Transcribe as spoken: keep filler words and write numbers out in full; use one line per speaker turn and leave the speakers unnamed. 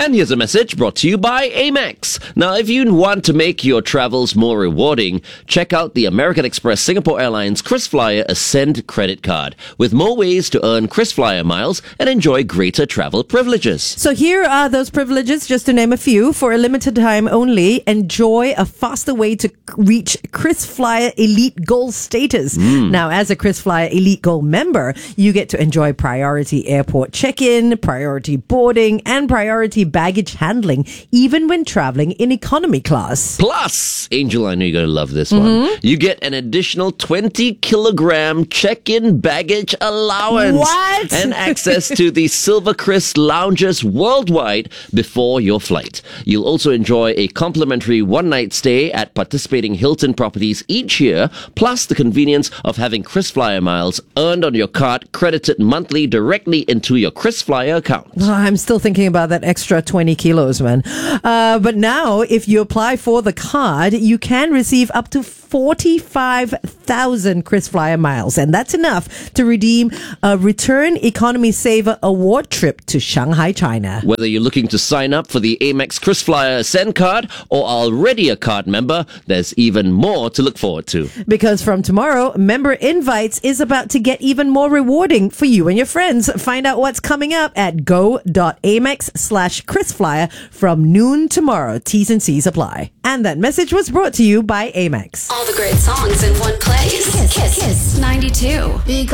And here's a message brought to you by Amex. Now, if you want to make your travels more rewarding, check out the American Express Singapore Airlines KrisFlyer Ascend credit card, with more ways to earn KrisFlyer miles and enjoy greater travel privileges.
So here are those privileges, just to name a few. For a limited time only, enjoy a faster way to reach KrisFlyer Elite Gold status.
Mm.
Now, as a KrisFlyer Elite Gold member, you get to enjoy priority airport check-in, priority boarding, and priority baggage handling, even when traveling in economy class.
Plus, Angel, I know you're going to love this one.
Mm-hmm.
You get an additional twenty kilogram check-in baggage allowance.
What?
And access to the Silver Kris lounges worldwide before your flight. You'll also enjoy a complimentary one-night stay at participating Hilton properties each year, plus the convenience of having KrisFlyer miles earned on your card credited monthly directly into your KrisFlyer account.
Oh, I'm still thinking about that extra twenty kilos, man. Uh, but now, if you apply for the card, you can receive up to forty-five thousand KrisFlyer miles. And that's enough to redeem a Return Economy Saver Award trip to Shanghai, China.
Whether you're looking to sign up for the Amex KrisFlyer Ascend card or are already a card member, there's even more to look forward to.
Because from tomorrow, Member Invites is about to get even more rewarding for you and your friends. Find out what's coming up at go.amex slash KrisFlyer from noon tomorrow. T's and C's apply. And that message was brought to you by Amex.
All the great songs in one place. Kiss, Kiss, Kiss ninety-two.